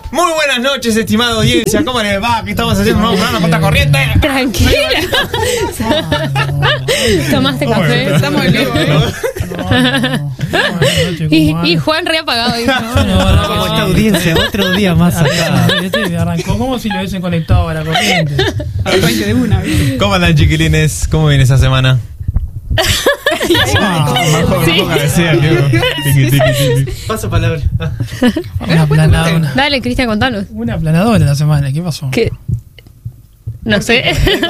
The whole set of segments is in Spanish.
Muy buenas noches, estimada audiencia. ¿Cómo les va? Aquí estamos haciendo un nuevo programa Contracorriente. Tranquila. ¿Tomaste café? Estamos en vivo, Y Juan reapagado. Como esta audiencia, otro día más acá. Arrancó como si lo hubiesen conectado a la corriente. Arranque de una, ¿viste? ¿Cómo andan, chiquilines? ¿Cómo viene esa semana? Paso palabra. Una aplanadora. Dale, Cristian, contanos. Una aplanadora la semana, ¿qué pasó? ¿Qué? No sé.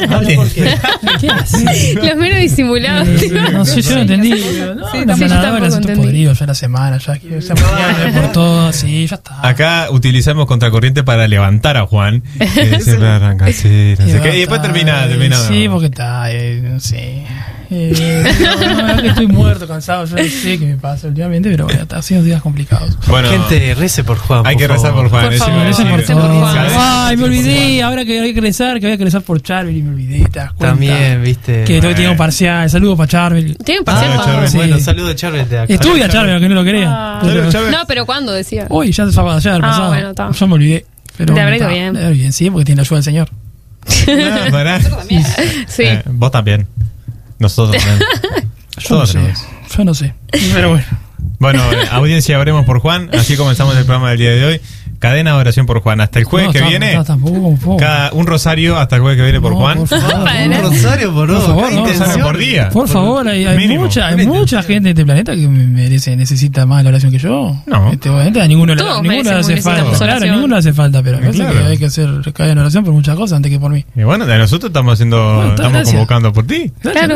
¿Qué haces? Los menos disimulados. No sé, yo no entendí. Una aplanadora es un podrido ya la semana, ya que se por todo, sí, ya está. Acá utilizamos Contracorriente para levantar a Juan. Siempre arranca así, no sé qué. Y después termina. Sí, porque está, no sé. No, que estoy muerto, cansado, yo no sé qué me pasa últimamente, pero bueno, ha sido días complicados. Bueno, gente, rece por Juan. hay que rezar por Juan. Por favor, Recen por recen por todo. Juan. Ay, me olvidé, ahora que había que rezar por Charvel y me olvidé, ¿te das cuenta? También, viste. Que hoy tenía un parcial, saludos para Charvel. ¿Tienen parcial? Charvel. Sí. Bueno, saludo de Charvel de acá. Estudia Charvel, aunque no lo quería. Ah. Charvel. No, pero ¿cuándo decía? Hoy, ya el sábado ayer, pasado. bueno, está. Yo me olvidé. Pero Te habrá ido está, bien. me habrá ido bien, sí, porque tiene la ayuda del Señor. No, pará. Sí. Vos también. Nosotros también. Yo no sé. Yo no sé. Pero bueno. Bueno, audiencia, oremos por Juan. Así comenzamos el programa del día de hoy. Cadena de oración por Juan. Hasta el jueves que viene. Un rosario hasta el jueves que viene por Juan. Por favor, Un rosario por vos. favor, cada no, Un rosario intención. por día. por favor, hay Mínimo. mucha gente de este planeta que necesita más la oración que yo. No. Obviamente a ninguno Todos le hace merecemos, falta. necesitamos Claro, oración. ninguno le hace falta, pero me Claro. parece que hay que hacer cadena de oración por muchas cosas antes que por mí. Y bueno, nosotros estamos estamos gracias. convocando por ti. Claro.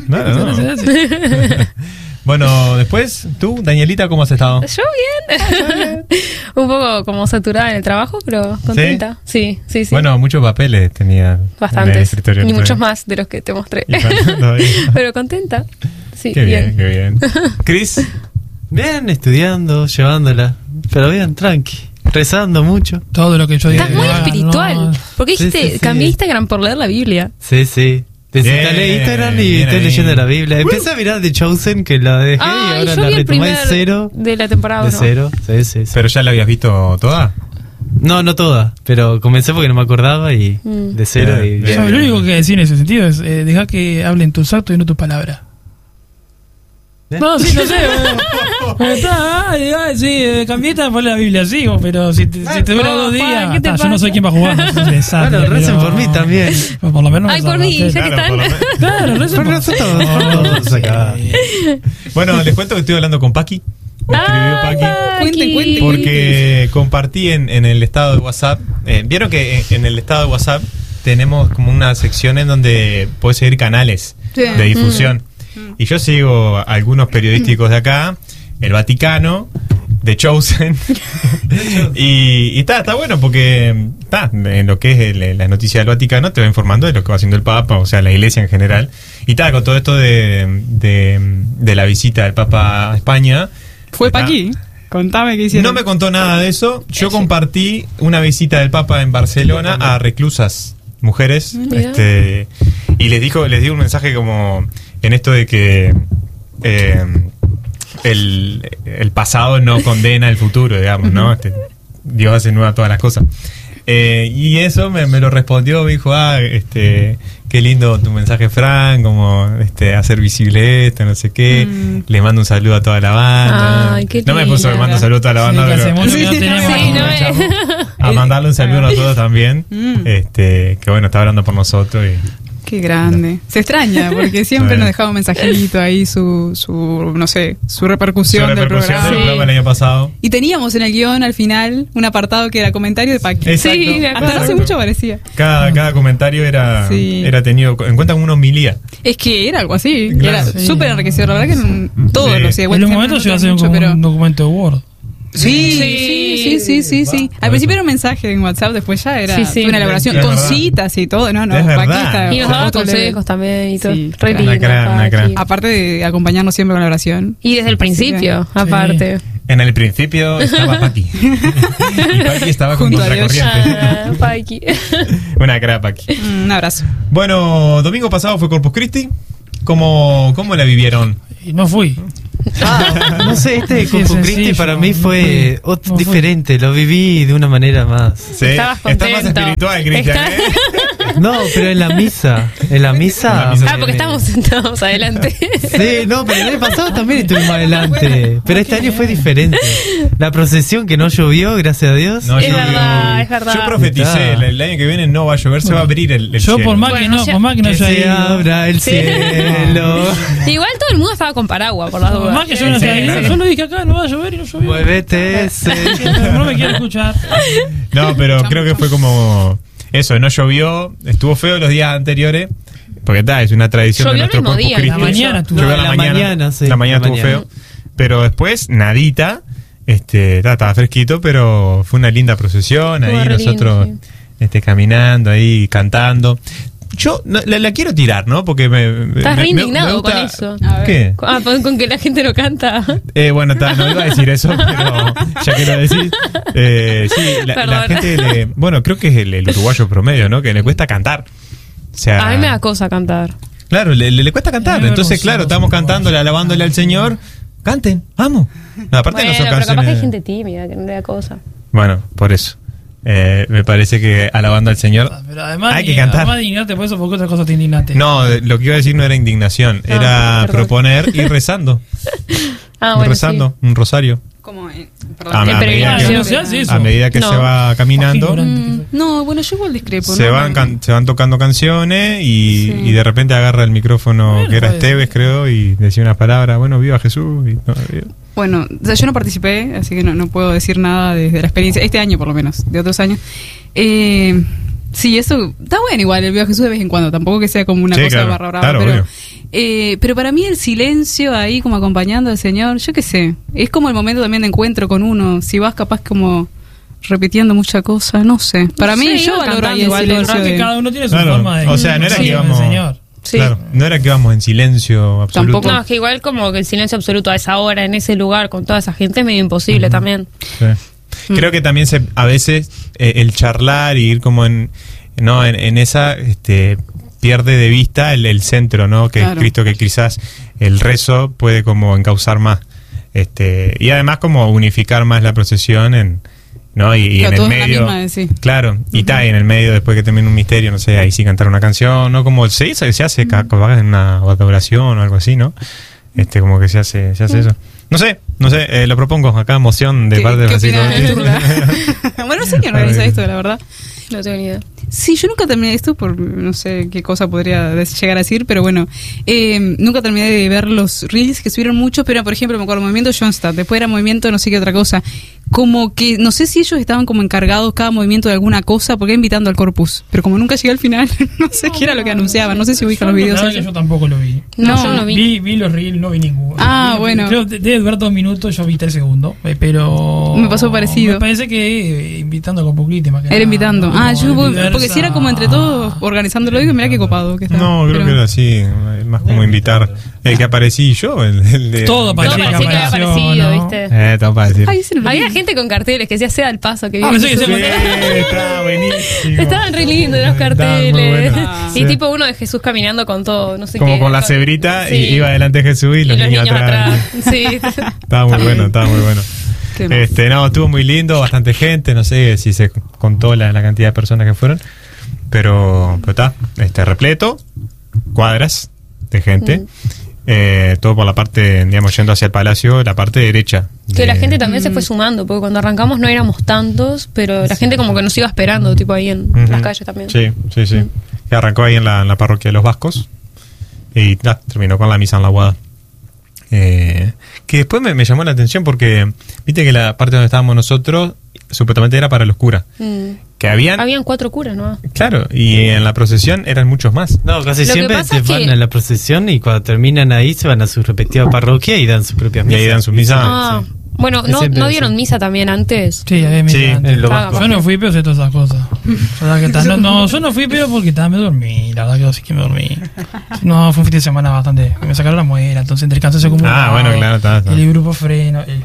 Gracias. Bueno, después, tú, Danielita, ¿cómo has estado? Yo bien. Un poco como saturada en el trabajo, pero contenta. Sí. Bueno, muchos papeles tenía. En el Bastantes. escritorio. Y muchos más de los que te mostré. Y todavía. Pero contenta. Sí, Qué bien, qué bien. Chris, Bien, estudiando, llevándola. Pero bien, tranqui. Rezando mucho. Todo lo que yo digo. Estás muy espiritual. Porque Sí, dijiste, sí, sí. cambié Instagram por leer la Biblia. Sí, sí. Desinstalé Bien, Instagram y bien estoy ahí. leyendo la Biblia. Empecé a mirar The Chosen, que la dejé, y Ay, ahora yo la vi el retomé primer de cero. de la temporada. De ¿no? cero, sí. ¿pero ya la habías visto toda? No, no toda, pero comencé porque no me acordaba y de cero. Bien, Y bien. Yo lo único que decir en ese sentido es dejar que hablen tus actos y no tus palabras. ¿Eh? No, sí, no sé. Cambié esta por la Biblia, sigo, pero si te dura no, 2 Juan, días, ¿qué te yo no pasa? soy quien va a jugar. Es un desastre, Bueno, recen pero- por mí también. pero por lo menos. Ay, por mí, ya que Claro, por lo están. menos. Claro, recen Por por nosotros, por todos acá. Bueno, les cuento que estoy hablando con Paqui. Escribió Paqui. Cuente. Porque compartí en el estado de WhatsApp. Vieron que en el estado de WhatsApp tenemos como una sección en donde puedes seguir canales de difusión. Y yo sigo algunos periodísticos de acá, el Vaticano, The Chosen. y está bueno porque está en lo que es la noticia del Vaticano, te va informando de lo que va haciendo el Papa, o sea, la Iglesia en general. Y está con todo esto de la visita del Papa a España. Fue Está- pa' aquí. Contame qué hicieron. No me contó nada de eso. Yo compartí una visita del Papa en Barcelona a reclusas mujeres, Mira. y les di un mensaje como en esto de que el pasado no condena el futuro, digamos, ¿no? Dios hace nueva todas las cosas. Y eso me lo respondió, me dijo, qué lindo tu mensaje, Fran, como hacer visible esto, no sé qué. Le mando un saludo a toda la banda. Ay, qué no me puso, le lindo. mando un saludo a toda la banda, Sí, que hace pero mucho que no tenemos. Sí, no a mandarle un saludo a nosotros también. Que bueno, está hablando por nosotros. Qué grande. Se extraña, porque siempre Sí. nos dejaba un mensajito ahí, su no sé, su repercusión, Su repercusión del del programa. programa el año pasado. Y teníamos en el guión al final un apartado que era comentario de Paqui. Exacto. Sí, me acuerdo. Hasta no hace mucho parecía. Cada comentario era tenido en cuenta como una homilía. Es que era algo así. Claro. Era Sí. súper enriquecedor. La verdad que todo Sí. lo hacía. En un momento llegó a ser un documento de Word. Sí. Al principio era un mensaje en WhatsApp, después ya era Sí. una elaboración Es con verdad. citas y todo. No, Es Paqui verdad. está Y nos daba otro level. consejos también y todo. Sí, Re una lindo, crack, una crack. Paqui. Aparte de acompañarnos siempre con la oración. Y desde el principio, Sí. aparte. En el principio estaba Paqui. Y Paqui estaba con Junto a Dios. Contracorriente. Paqui. Una crack, Paqui. Un abrazo. Bueno, domingo pasado fue Corpus Christi. ¿Cómo la vivieron? Y no fui. No sé, Sí, con Cristi sencillo, para mí fue no fue. diferente, lo viví de una manera más. Sí, Estabas está más contento. espiritual, Cristian. Está- No, pero en la misa. Ah, porque estamos sentados adelante. Sí, no, pero el año pasado también estuvimos adelante. Pero este año fue diferente. La procesión que no llovió, gracias a Dios. No, Es yo- verdad, es verdad. Yo profeticé, el año que viene no va a llover, se va a abrir el Yo cielo. por más Bueno, por más que no Que haya se ido, abra el Sí. cielo. Igual todo el mundo estaba con paraguas, por las por dudas. más que yo no haya Sí, ido, claro. yo lo dije acá, no va a llover y no llovió. Muévete Pero no me quiere escuchar. No, pero creo que fue como eso, no llovió, estuvo feo los días anteriores, porque es una tradición Llovió de el nuestro mismo Corpus día, Christi. La mañana estuvo. Llovió No, la la mañana, sí. La mañana La estuvo mañana. feo, pero después nadita, estaba fresquito, pero fue una linda procesión, Estuvo ahí re nosotros lindo, caminando, ahí cantando. Yo la quiero tirar, ¿no? Porque Estás re indignado gusta- con eso. A ver. ¿Qué? Con que la gente no canta. Bueno, no iba a decir eso, pero ya que lo decís. Sí, la Perdón. gente bueno, creo que es el uruguayo promedio, ¿no? Que le cuesta cantar. O sea, A mí me da cosa cantar. claro, le cuesta cantar. Es Entonces, vergonzoso, claro, estamos uruguayo. cantándole, alabándole al Señor. Canten, vamos. No, aparte no son Bueno, pero capaz que hay canciones. gente tímida que no le da cosa. Bueno, por eso. Me parece que alabando al Señor Pero además, hay que cantar. además de indignarte por eso, porque otra cosa te indignate. No, lo que iba a decir no era indignación, Ah, era perdón. proponer ir rezando. Ah, Ir bueno, rezando, un rosario. Como, A, perdón. a En medida peregrinación. No se hace eso. a medida que No. se va caminando, Ignorante que soy. No, bueno, yo igual discrepo. se ¿no? van tocando canciones y, Sí. y de repente agarra el micrófono, Bueno, que era puede Esteves, ser. creo, y decía unas palabras, bueno, viva Jesús. Y, Bueno, o sea, yo no participé, así que no puedo decir nada desde la experiencia, este año por lo menos, de otros años. Sí, eso está bueno igual, el Viva Jesús de vez en cuando, tampoco que sea como una Sí, cosa claro, barra brava, claro, pero, obvio. pero para mí el silencio ahí como acompañando al Señor, yo qué sé, es como el momento también de encuentro con uno, si vas capaz como repitiendo mucha cosa, no sé. Para No mí sé, yo iba valoro cantando ahí el igual todo el silencio Aparte, de- cada uno tiene su Claro, forma de. o sea, no era que Sí, íbamos- del Señor. Sí. Claro, no era que íbamos en silencio absoluto. Tampoco. No, es que igual como que el silencio absoluto a esa hora, en ese lugar, con toda esa gente, es medio imposible también. Sí. Creo que también a veces el charlar y ir como en esa pierde de vista el centro, ¿no? Que Claro. es Cristo, que quizás el rezo puede como encauzar más. Y además como unificar más la procesión ¿no? Y Claro, en el todos en la medio. misma, sí. Claro, y está en el medio después que termine un misterio, no sé, ahí sí cantar una canción, ¿no? Como se hace capaz en una adoración o algo así, ¿no? Como que se hace eso. No sé, lo propongo acá, moción de parte de ¿Qué Francisco. opina? Bueno, no sé quién organiza esto, la verdad. No tengo ni idea. Sí, yo nunca terminé esto por no sé qué cosa podría llegar a decir, pero bueno, nunca terminé de ver los reels que subieron mucho, pero por ejemplo me acuerdo movimiento Johnstadt, después era movimiento no sé qué otra cosa, como que no sé si ellos estaban como encargados cada movimiento de alguna cosa, porque invitando al corpus, pero como nunca llegué al final, no sé qué era lo que anunciaban, no sé si ubican los videos. La verdad que yo tampoco lo vi. No, yo no vi. Vi los reels, no vi ninguno. Ah, Vi- bueno. Creo que debe durar 2 minutos, yo vi 3 segundos. Pero. Me pasó parecido. Me parece que invitando a Copuclite más que Era nada, invitando. ¿no? Ah, Como yo voy, diversa- porque si era como entre todos organizándolo, digo, mira qué copado que estaba. No, creo Pero- que era así, más como invitar. El que aparecí yo, el de. Todo Todo parecía parecía que había apareció, aparecido, ¿no? ¿viste? Todo para decir. Ay, ese no lo Había vi. gente con carteles que decía sea el paso que Ah, viene. pensé que Jesús. se- Está buenísimo. Estaban re lindos los Estaban muy carteles. buenos. Y Sí. tipo uno de Jesús caminando con todo, no sé Como qué. con la cebrita Sí. y iba delante Jesús y los niños atrás. Sí. Estaba muy bueno, estaba muy bueno. Qué más. No, estuvo muy lindo, bastante gente, no sé si se contó la cantidad de personas que fueron, pero está, repleto, cuadras de gente, todo por la parte, digamos, yendo hacia el palacio, la parte derecha. Que la gente también se fue sumando, porque cuando arrancamos no éramos tantos, pero la gente como que nos iba esperando, tipo ahí en Ujú. las calles también. Sí. Que arrancó ahí en la parroquia de los Vascos y terminó con la misa en la Guada. Que después me llamó la atención porque viste que la parte donde estábamos nosotros supuestamente era para los curas. Que Habían 4 curas, ¿no? Claro, y en la procesión eran muchos más. No, casi Lo que siempre pasa se es van que- a la procesión y cuando terminan ahí se van a su respectiva parroquia y dan sus propias Y misas. ahí dan sus misas. Ah, sí. bueno, Es ¿no siempre dieron así. misa también antes? Sí, había Sí, misa antes. en lo Ah, bajo. Yo no fui, pero sé todas esas cosas. O sea, yo no fui, pero porque me dormí. La verdad que yo sí que me dormí. No, fue un fin de semana bastante. Me sacaron la muela, entonces entre el cansancio acumulado. Ah, bueno, claro, está. El ibuprofeno, el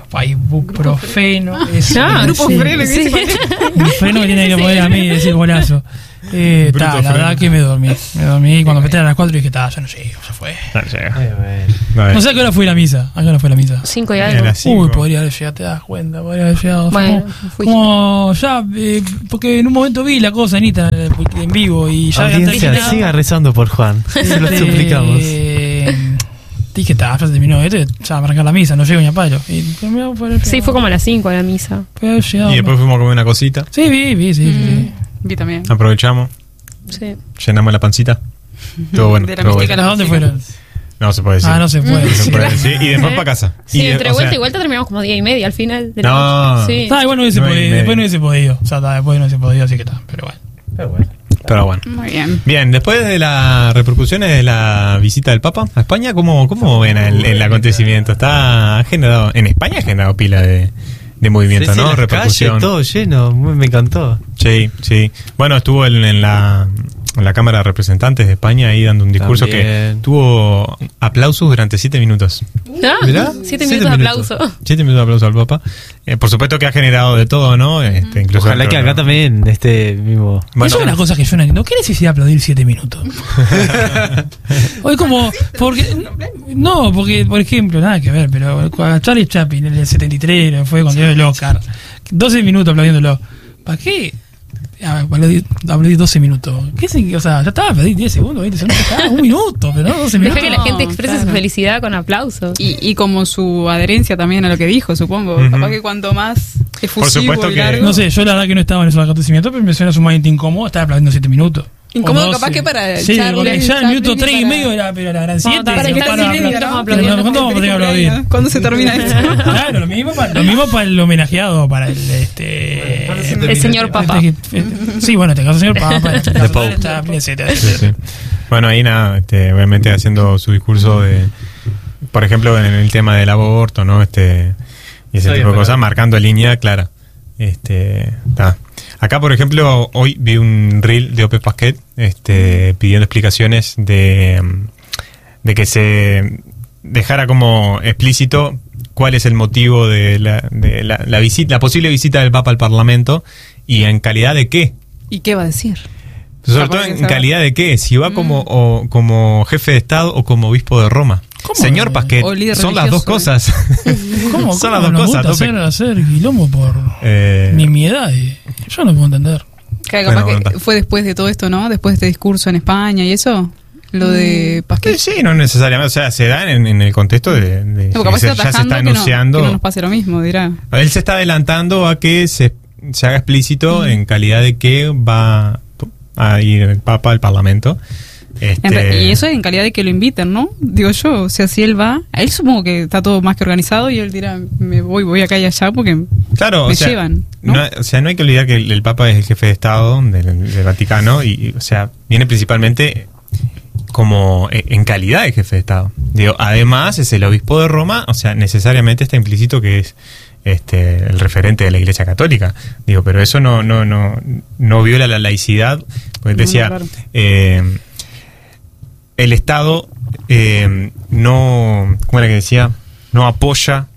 ibuprofeno. Es Ah, grupo sí. freno, ¿qué Sí. dice? el freno que tiene que poner a mí, decir golazo. La verdad que me dormí y cuando me a las 4 dije, ya no llego, ya fue. No sé a qué hora fue la misa. 5 y algo. Uy, podría haber llegado, te das cuenta, podría haber llegado. Bueno, como ya, porque en un momento vi la cosa, Anita, en vivo y ya audiencia, siga rezando por Juan. Se lo suplicamos. Dije, ya terminó esto, ya va a arrancar la misa, no llego ni a palo. Sí, fue como a las 5 a la misa. Y después fuimos a comer una cosita. Sí, vi. Vi también. Aprovechamos. Sí. Llenamos la pancita. Todo bueno. De la mística ¿A dónde fueron? No se puede decir. No se puede decir. Y después para casa. Sí, entre vuelta y vuelta terminamos como 10:30 al final de la noche. Sí. Igual no hubiese podido. Después no hubiese podido. O sea, después no hubiese podido, así que está. Pero bueno. Muy bien. Bien, después de las repercusiones de la visita del Papa a España, ¿cómo ven el acontecimiento? En España ha generado pila de movimiento, ¿no? Repercusión. Calle, todo lleno, me encantó. Sí. Bueno, estuvo en la Cámara de Representantes de España ahí dando un discurso que tuvo aplausos durante 7 minutos. ¿Mirá? 7 minutos de aplauso. 7 minutos de aplauso al Papa. Por supuesto que ha generado de todo, ¿no? Incluso ojalá que acá también mismo. Bueno, eso es una cosa que yo no entiendo. ¿Qué necesidad de aplaudir 7 minutos? Hoy como porque por ejemplo, nada que ver, pero a Charlie Chaplin en el 73 fue cuando dio el Oscar, 12 minutos aplaudiéndolo. ¿Para qué? Aplaudí 12 minutos. O sea, ya estaba, aplaudí 10 segundos, 20 segundos, un minuto, pero no 12 minutos. Deja que la gente exprese su felicidad con aplausos. Y como su adherencia también a lo que dijo, supongo. Capaz que cuanto más efusivo por supuesto y que largo. No sé, yo la verdad que no estaba en esos acontecimientos, pero me suena sumamente incómodo estar aplaudiendo 7 minutos. Incómodo capaz que para sí, porque ya el minuto 3 y medio era la gran 7. ¿Cuánto vamos a tener que aplaudir? ¿Cuándo se termina esto? Claro, lo mismo para el homenajeado, para el señor Papa. Sí, bueno, te caso señor Papa. Sí. Bueno, ahí nada, obviamente haciendo su discurso por ejemplo, en el tema del aborto, ¿no? Y ese tipo de cosas, marcando línea clara. Acá, por ejemplo, hoy vi un reel de Ope Pasquet pidiendo explicaciones de que se dejara como explícito cuál es el motivo de la visita, la posible visita del Papa al Parlamento y en calidad de qué. ¿Y qué va a decir? Sobre todo en calidad de qué, si va como jefe de Estado o como obispo de Roma. ¿Cómo? Señor Pasquet, son las dos cosas. ¿Cómo? Son las dos cosas. Hacer quilombo por nimiedades. Yo no puedo entender. Claro, capaz que fue después de todo esto, ¿no? Después de este discurso en España y eso. Lo de Pasquet. Sí, no necesariamente. O sea, se da en el contexto de capaz ya se está anunciando. Que no nos pase lo mismo, dirá. Él se está adelantando a que se haga explícito en calidad de que va a ir el Papa al Parlamento. Y eso en calidad de que lo inviten, ¿no? Digo yo, o sea, si él va, a él supongo que está todo más que organizado y él dirá, voy acá y allá porque me llevan, ¿no? O sea, no hay que olvidar que el Papa es el jefe de Estado del Vaticano y, o sea, viene principalmente como en calidad de jefe de Estado. Digo, además es el obispo de Roma, o sea, necesariamente está implícito que es el referente de la Iglesia Católica. Digo, pero eso no viola la laicidad, porque decía, claro. El Estado ¿cómo era que decía? No apoya,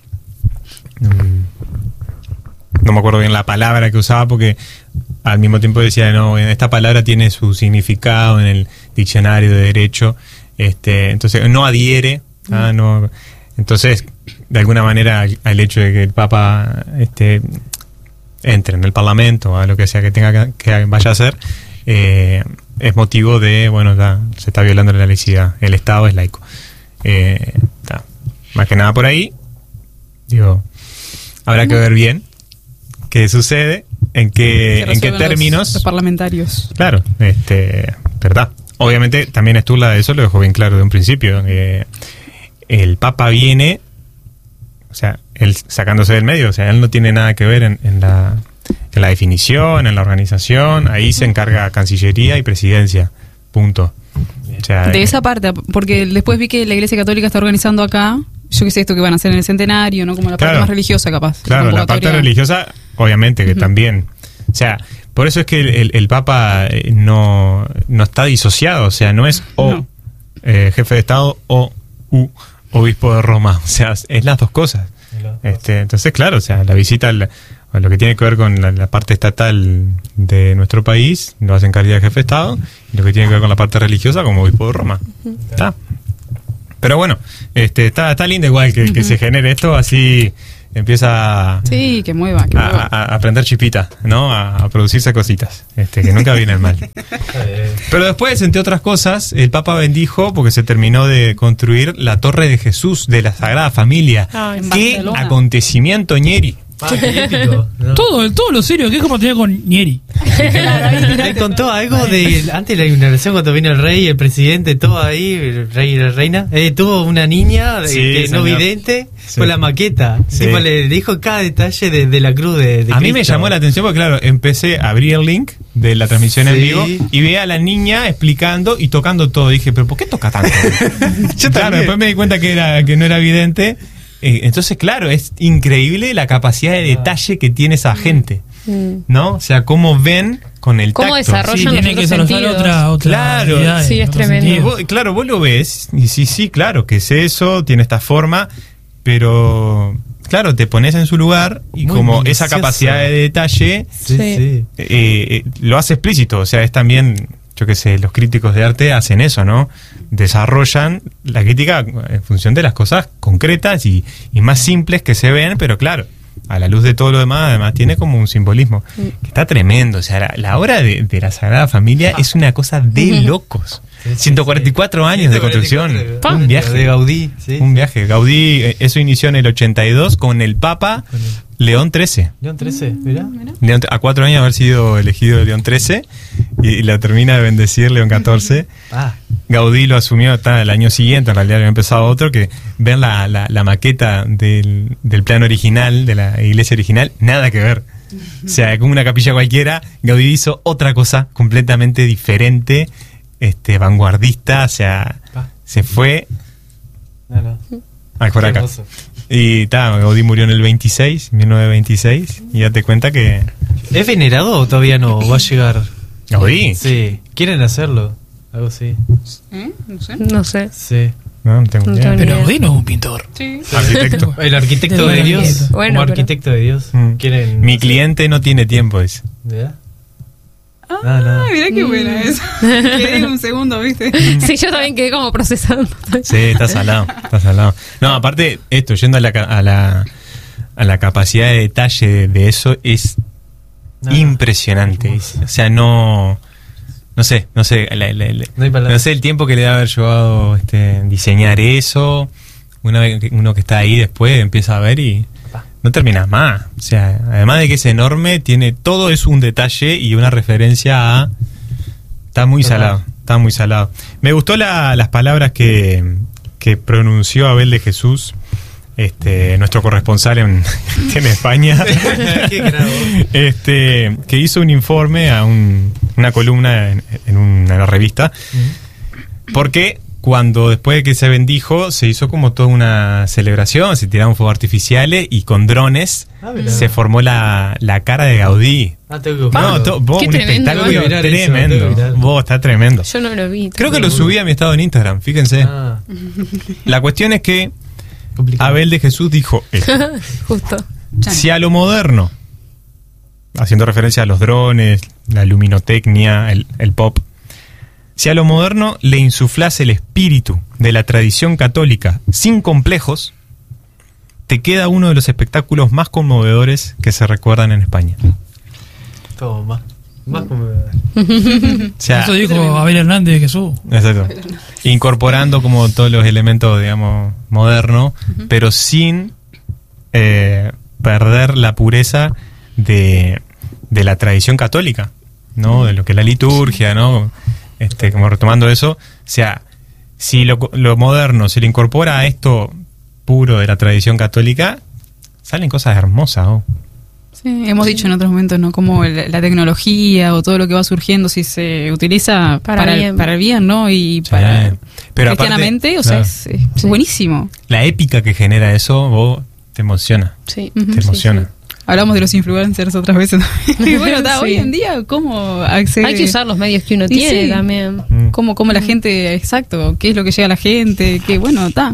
no me acuerdo bien la palabra que usaba, porque al mismo tiempo decía, no, esta palabra tiene su significado en el diccionario de derecho, entonces no adhiere, no, entonces de alguna manera al hecho de que el Papa entre en el Parlamento, a lo que sea que tenga que vaya a hacer, es motivo de, se está violando la laicidad, el Estado es laico. Más que nada por ahí, digo, habrá que ver bien qué sucede, en qué términos. Los parlamentarios. Claro, verdad. Obviamente también Sturla de eso lo dejó bien claro de un principio. El Papa viene, o sea, él sacándose del medio, o sea, él no tiene nada que ver en la definición, en la organización, ahí se encarga Cancillería y Presidencia, punto. O sea, de esa parte, porque después vi que la Iglesia Católica está organizando acá, yo qué sé, esto que van a hacer en el centenario, ¿no? Como la parte más religiosa, capaz. Claro, la parte religiosa, obviamente que también. O sea, por eso es que el Papa no está disociado, o sea, no es jefe de Estado o obispo de Roma, o sea, es las dos cosas. Entonces, claro, o sea, la visita lo que tiene que ver con la parte estatal de nuestro país, lo hace en calidad de jefe de Estado, y lo que tiene que ver con la parte religiosa, como obispo de Roma. ¿Está? Pero bueno, está lindo igual que se genere esto, así empieza sí, que mueva. A aprender chipita, ¿no? A producirse cositas, que nunca vienen mal. Pero después, entre otras cosas, el Papa bendijo porque se terminó de construir la Torre de Jesús de la Sagrada Familia. ¡Qué acontecimiento, Ñeri! Qué épico, ¿no? Todo lo serio, que es como tenía con Ñeri. Me contó algo de antes de la inauguración, cuando vino el rey, el presidente, todo ahí, el rey y la reina. Tuvo una niña no vidente con la maqueta. Sí. Tipo, le dijo cada detalle de la cruz de A mí me Cristo. llamó la atención porque, claro, empecé a abrir el link de la transmisión en vivo y veía a la niña explicando y tocando todo. Dije, ¿pero por qué toca tanto? Claro, después me di cuenta que no era vidente. Entonces, claro, es increíble la capacidad de detalle que tiene esa gente, ¿no? O sea, cómo ven con el cómo tacto. desarrollan los tiene que otros desarrollar sentidos. otra Claro. habilidad, Sí, es otro tremendo. sentido. Vos lo ves y sí, claro, que es eso, tiene esta forma, pero claro, te pones en su lugar y Muy como minucioso. esa capacidad de detalle Sí. lo hace explícito, o sea, es también, yo qué sé, los críticos de arte hacen eso, ¿no? Desarrollan la crítica en función de las cosas concretas y más simples que se ven, pero claro, a la luz de todo lo demás, además tiene como un simbolismo que está tremendo. O sea, la obra de la Sagrada Familia es una cosa de locos. 144 años de construcción. 144, Un viaje. de Gaudí, sí. Un viaje. Gaudí, eso inició en el 82 con el Papa León XIII. León 13, mirá. León, a 4 años de haber sido elegido León XIII y la termina de bendecir León XIV. Gaudí lo asumió hasta el año siguiente, en realidad había empezado otro, que ven la maqueta del plano original, de la iglesia original, nada que ver. O sea, como una capilla cualquiera, Gaudí hizo otra cosa completamente diferente, vanguardista, o sea, se fue por acá. Hermoso. Y Gaudí murió en el 1926, y date cuenta que... ¿Es venerado o todavía no? ¿Va a llegar? ¿Gaudí? Sí. ¿Quieren hacerlo? Algo así. No sé. No sé. Sí. No tengo No idea. tengo Pero idea. Gaudí no es un pintor. Sí. Arquitecto. El arquitecto Sí, de Dios. bueno, como pero- arquitecto de Dios. Mm. ¿Quieren? Mi cliente no tiene tiempo, dice. ¿Verdad? Ah, mirá qué buena eso. Quedé un segundo, ¿viste? Sí, yo también quedé como procesando. Sí, está salado, está salado. No, aparte, esto, yendo a la capacidad de detalle de eso, es impresionante. O sea, no sé, No hay palabras. no sé el tiempo que le debe haber llevado diseñar eso. Una vez que uno que está ahí después empieza a ver y no terminas más. O sea, además de que es enorme, todo es un detalle y una referencia a... Está muy salado, está muy salado. Me gustó las palabras que pronunció Abel de Jesús, nuestro corresponsal en España, que hizo un informe a una columna en una revista, porque cuando después de que se bendijo se hizo como toda una celebración, se tiraron fuegos artificiales y con drones se formó la cara de Gaudí. Tengo que No, buscarlo. vos, Qué un tremendo, espectáculo ¿no? Tengo que mirar eso, tremendo. tengo que mirar. Vos, está tremendo. Yo no lo vi. Creo que lo subí a mi estado en Instagram, fíjense. La cuestión es que Complicado. Abel de Jesús dijo esto. Justo. Si a lo moderno, haciendo referencia a los drones, la luminotecnia, el pop, si a lo moderno le insuflase el espíritu de la tradición católica sin complejos, te queda uno de los espectáculos más conmovedores que se recuerdan en España. Todo más. Más como... O sea, Eso dijo Abel Hernández de Jesús. exacto. Incorporando como todos los elementos, digamos, modernos, pero sin perder la pureza de la tradición católica, ¿no? De lo que es la liturgia, ¿no? Como retomando eso, o sea, si lo moderno se le incorpora a esto puro de la tradición católica, salen cosas hermosas, ¿no? Sí, hemos dicho en otros momentos, ¿no? Como la tecnología o todo lo que va surgiendo, si se utiliza Para bien. para el bien, ¿no? Y Sí. para Pero cristianamente, aparte, o sea, claro, es buenísimo. la épica que genera eso, vos te emociona. Sí. Te emociona. Hablamos de los influencers otras veces también. Y bueno, Sí. hoy en día, ¿cómo accede? Hay que usar los medios que uno Y tiene sí. también. Mm. ¿Cómo la gente, exacto, qué es lo que llega a la gente? Que bueno, está.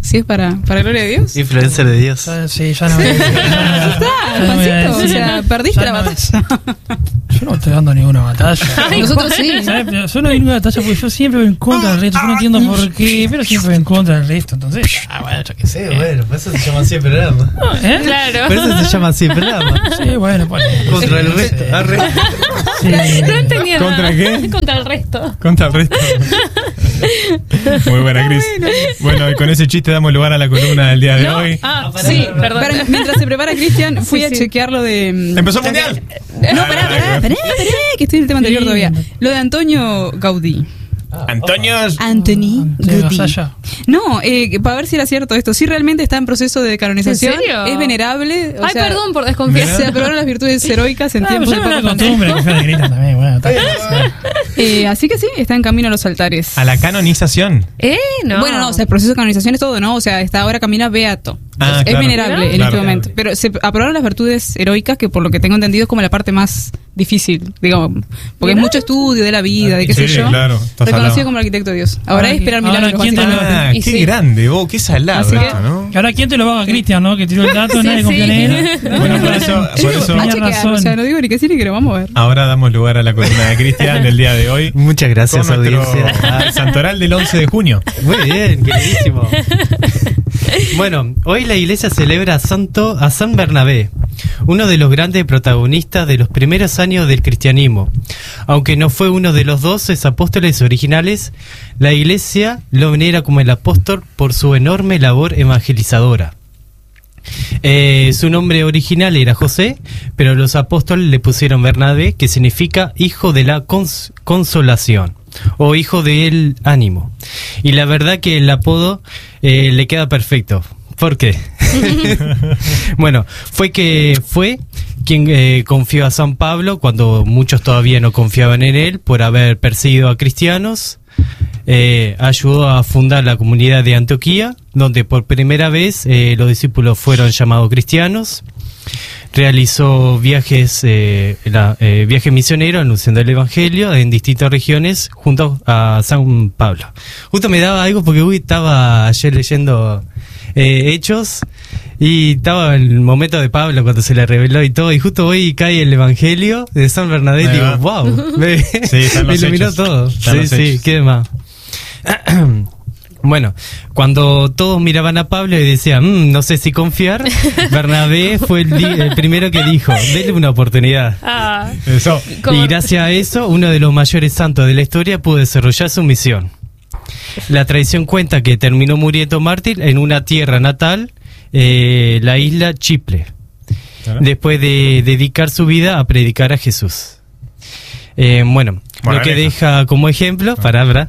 Si es para gloria de Dios. Influencer de Dios. Sí, ya no. Pancito, o sea, perdiste la batalla. Yo no estoy dando ninguna batalla. Nosotros sí. ¿Sabes? Yo no doy ninguna batalla porque yo siempre voy en contra del resto. Yo no entiendo por qué, pero siempre voy en contra del resto. Entonces, bueno, yo qué sé, bueno, por eso se llama así el programa. ¿eh? Claro. Por eso se llama así el programa. Sí, bueno, pues. Contra el resto. Sí. No entendía ¿Contra nada. qué? Contra el resto. Contra el resto. Muy buena, Cris. Bueno, y con ese chiste damos lugar a la columna del día de No. hoy. Ah, sí, perdón. Para, mientras se prepara Cristian, fui a chequear lo de... ¡Empezó el mundial! No, pará, que estoy en el tema anterior todavía. Lo de Antonio Gaudí. Anthony Gaudí. No, para ver si era cierto esto. Sí, realmente está en proceso de canonización. ¿En serio? Es venerable. Ay, sea, perdón por desconfiar. Se aprobaron las virtudes heroicas en tiempos de Papa Papa costumbre que fue de Cristian también. Bueno, está bien. así que sí, está en camino a los altares. A la canonización. No. Bueno, no, o sea, el proceso de canonización es todo, ¿no? O sea, está ahora camino a beato. Ah, Es claro. venerable en Claro. este momento. Pero se aprobaron las virtudes heroicas, que por lo que tengo entendido es como la parte más difícil, digamos. Porque es mucho estudio de la vida, de qué sé Sí, yo. claro, estás Reconocido salado. como el arquitecto de Dios. Ahora es esperar ahora, milagros. ¿quién te lo- básicamente. Ah, Y qué sí. grande, vos, qué salado Así que- esto, ¿no? ¿Y ahora quién te lo va a Cristian, no? Que tiró el dato, nadie confía en él. Bueno, por eso, Yo por digo, eso a Tenía chequear, razón. o sea, no digo ni que sí ni que lo vamos a ver. ahora damos lugar a la columna de Cristian del día de hoy. Muchas gracias, Con nuestro audiencia. santoral del 11 de junio. Muy bien, queridísimo. Bueno, hoy la iglesia celebra a San Bernabé, uno de los grandes protagonistas de los primeros años del cristianismo. Aunque no fue uno de los 12 apóstoles originales, la iglesia lo venera como el apóstol por su enorme labor evangelizadora. Su nombre original era José, pero los apóstoles le pusieron Bernabé, que significa hijo de la consolación o hijo del ánimo. Y la verdad que el apodo le queda perfecto. ¿Por qué? Bueno, fue quien confió a San Pablo cuando muchos todavía no confiaban en él por haber perseguido a cristianos. Ayudó a fundar la comunidad de Antioquía, donde por primera vez los discípulos fueron llamados cristianos. Realizó viajes misioneros anunciando el evangelio en distintas regiones junto a San Pablo. Justo me daba algo porque estaba ayer leyendo Hechos y estaba el momento de Pablo cuando se le reveló y todo, y justo hoy cae el evangelio de San Bernabé y digo, wow, me están los iluminó hechos. todo. Están los Sí, hechos. ¿qué más? Bueno, cuando todos miraban a Pablo y decían, no sé si confiar, Bernabé fue el primero que dijo, denle una oportunidad. Ah, Eso. como- Y gracias a eso, uno de los mayores santos de la historia pudo desarrollar su misión. La tradición cuenta que terminó muriendo mártir en una tierra natal, la isla Chipre, después de dedicar su vida a predicar a Jesús. Bueno, lo que deja como ejemplo,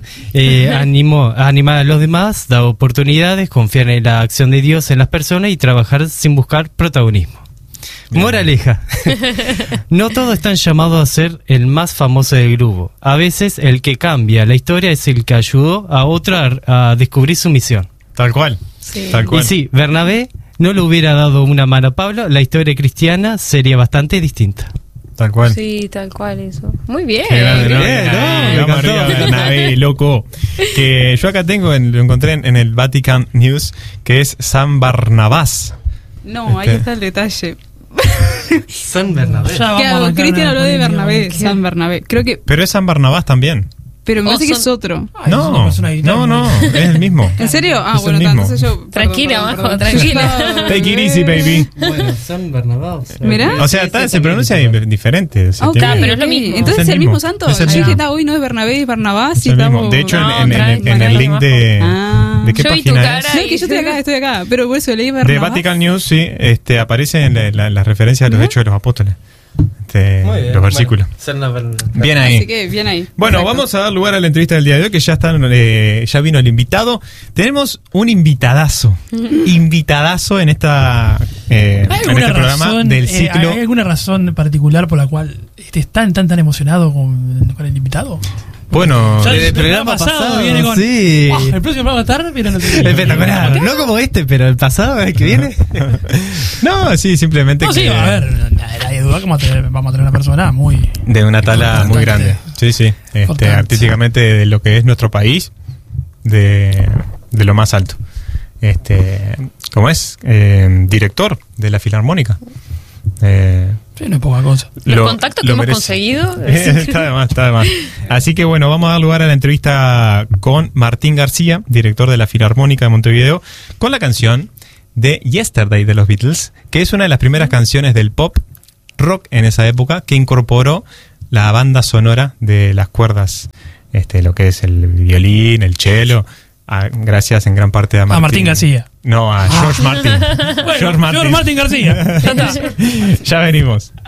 animó a animar a los demás, da oportunidades, confiar en la acción de Dios en las personas y trabajar sin buscar protagonismo. Bien. Moraleja. No todos están llamados a ser el más famoso del grupo. A veces el que cambia la historia es el que ayudó a otro a descubrir su misión. Tal cual. Sí. Tal cual. Y si Bernabé no le hubiera dado una mano a Pablo, la historia cristiana sería bastante distinta. Tal cual. Sí, tal cual eso. Muy bien. Qué grande, ¿no? Bien, Ay, me vamos encantó. arriba, Bernabé, loco. Que yo acá tengo, lo encontré en el Vatican News, que es San Barnabás. No, ahí está el detalle. San Bernabé. Ya vamos a Claro, arrancar Cristian una habló de polémica, Bernabé, ¿qué? San Bernabé. Creo que, Pero es San Barnabás también. pero me O parece que son- es otro. Ay, es una No, persona editada, no, es el mismo. ¿En serio? Ah, Es el bueno, mismo. entonces yo... Tranquila, perdón, Majo, perdón. tranquila. Take it easy, baby. Bueno, San Bernabé. Mirá. O sea, se pronuncia diferente. o sea, Ah, ok, tiene- pero es lo mismo. Entonces Es es el el mismo mismo. santo. Es el Yo mismo. dije, está, hoy no es Bernabé, es Barnabás. es Y el mismo. estamos... De hecho, No, en el tranqui, link de... Ah. ¿De qué Yo vi tu página cara. es? No, es que yo estoy acá, pero por eso leí Barnabás. De Vatican News, sí, aparece en la referencia a los hechos de los apóstoles. Los versículos. Bien ahí. Así que, bien ahí. Bueno, Exacto. vamos a dar lugar a la entrevista del día de hoy, que ya vino el invitado. Tenemos un invitadazo en esta en este programa del ciclo. ¿Hay alguna razón particular por la cual estés tan emocionado con el invitado? Bueno, Ya Desde el programa pasado viene con... sí. "Ah, el próximo programa va a estar, pero no sé qué". Espectacular. No como este, pero el pasado, el que viene. no, sí, simplemente No, sí, que a ver, nadie duda que vamos a tener una persona muy... de una tala muy grande. Sí, sí. Importante. Artísticamente de lo que es nuestro país, de lo más alto. ¿cómo es? Director de la Filarmónica. Sí, no es poca cosa. Los contactos que hemos conseguido. Está de más. Así que bueno, vamos a dar lugar a la entrevista con Martín García, director de la Filarmónica de Montevideo, con la canción de Yesterday de los Beatles, que es una de las primeras canciones del pop rock en esa época que incorporó la banda sonora de las cuerdas, lo que es el violín, el cello, gracias en gran parte a Martín García. No, a George Martin. Bueno, George Martin García. Ya venimos.